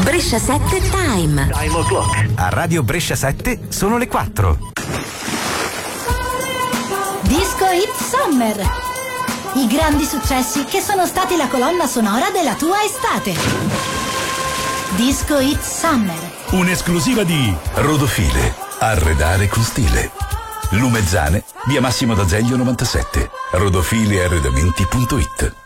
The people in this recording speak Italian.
Brescia 7 Time. Time o'clock. A Radio Brescia 7 sono le 4. Disco Hit Summer. I grandi successi che sono stati la colonna sonora della tua estate. Disco Hit Summer. Un'esclusiva di Rodofile. Arredare con stile. Lumezzane, via Massimo d'Azeglio 97. Rodofilearredamenti.it.